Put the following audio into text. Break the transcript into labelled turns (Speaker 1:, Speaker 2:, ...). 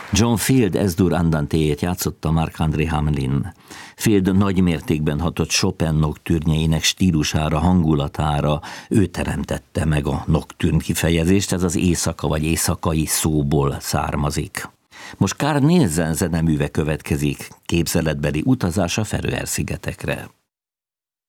Speaker 1: John Field Es-dur Andantéjét játszotta Marc-André Hamelin. Field nagy mértékben hatott Chopin noktürnjeinek stílusára, hangulatára, ő teremtette meg a noktürn kifejezést, ez az éjszaka vagy éjszakai szóból származik. Most Carl Nielsen zeneműve következik, képzeletbeli utazás a Feröer-szigetekre.